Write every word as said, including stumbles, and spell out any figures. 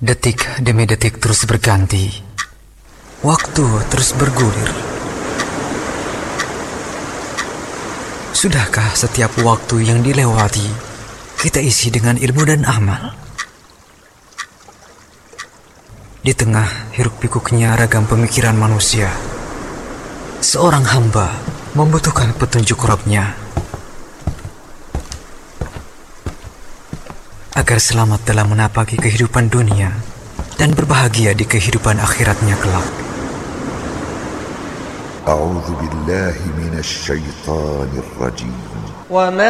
Detik demi detik terus berganti. Waktu terus bergulir. Sudahkah setiap waktu yang dilewati kita isi dengan ilmu dan amal? Di tengah hiruk pikuknya ragam pemikiran manusia, seorang hamba membutuhkan petunjuk Rabb-Nya agar selamat dalam menapaki kehidupan dunia dan berbahagia di kehidupan akhiratnya kelak. A'udzu billahi minasy syaithanir rajim. Wa ma